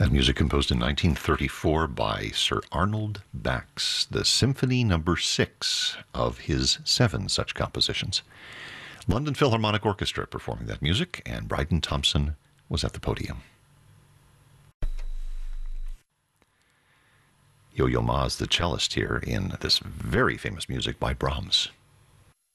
That music composed in 1934 by Sir Arnold Bax, the Symphony No. 6 of his 7 such compositions. London Philharmonic Orchestra performing that music, and Bryden Thompson was at the podium. Yo-Yo Ma's the cellist here in this very famous music by Brahms.